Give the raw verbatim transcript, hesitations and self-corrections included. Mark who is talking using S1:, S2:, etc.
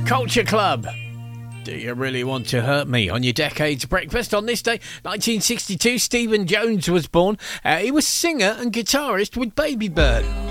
S1: Culture Club. Do you really want to hurt me? On your Decades Breakfast on this day, nineteen sixty-two, Stephen Jones was born. Uh, he was singer and guitarist with Baby Bird.